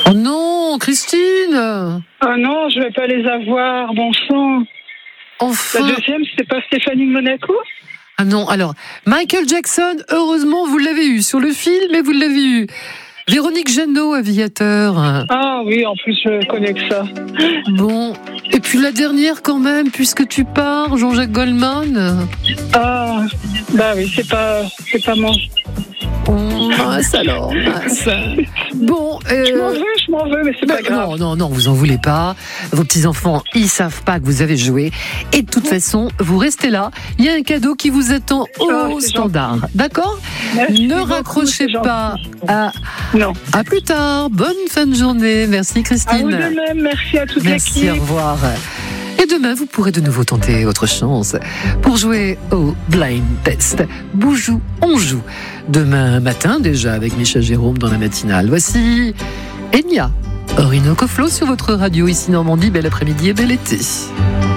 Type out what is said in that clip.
Oh non, Christine! Oh non, je vais pas les avoir, bon sang. Enfin! La deuxième, c'était pas Stéphanie de Monaco? Ah non, alors, Michael Jackson, heureusement, vous l'avez eu sur le film, mais vous l'avez eu. Véronique Jeannot, aviateur. Ah oui, en plus, je connais que ça. Bon, et puis la dernière quand même, puisque tu pars, Jean-Jacques Goldman. Ah, bah oui, c'est pas mon... Oh, mince alors, mince. Bon, Je m'en veux, mais c'est pas grave. Non, vous en voulez pas. Vos petits-enfants, ils savent pas que vous avez joué. Et de toute façon, vous restez là. Il y a un cadeau qui vous attend au standard. Gentil. D'accord? Merci ne beaucoup, raccrochez c'est pas. Non. À plus tard. Bonne fin de journée. Merci, Christine. À vous de même. Merci à toute Merci, l'équipe. au revoir. Et demain, vous pourrez de nouveau tenter votre chance pour jouer au Blind Test. Boujou, on joue. Demain matin, déjà, avec Michel Jérôme dans la matinale. Voici Enya, Orinoco Flow sur votre radio, ici Normandie. Bel après-midi et bel été.